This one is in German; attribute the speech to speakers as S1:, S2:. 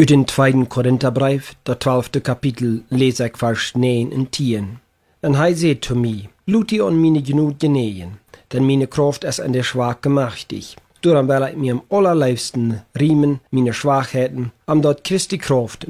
S1: Uit den 2. Korintherbrief, der 12. Kapitel, lees ik vers 9 en 10. En hij zei zu mij, Luti on mine genut geneen, denn mine Kraft is an der Schwache machtig. Daarom wil ik mir am allerliebsten riemen, mine Schwachheiten, am dort Christi Kraft